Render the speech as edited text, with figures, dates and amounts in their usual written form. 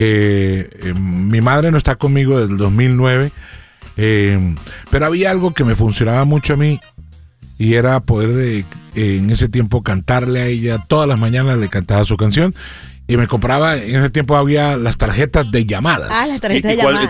Mi madre no está conmigo desde el 2009, pero había algo que me funcionaba mucho a mí y era poder en ese tiempo cantarle a ella. Todas las mañanas le cantaba su canción y me compraba, en ese tiempo había las tarjetas de llamadas. Las tarjetas de llamadas.